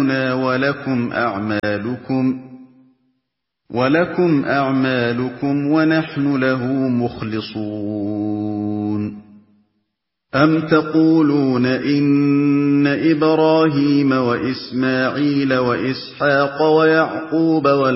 أعمالنا ولكم أعمالكم ونحن له مخلصون أم تقولون إن إبراهيم وإسماعيل وإسحاق ويعقوب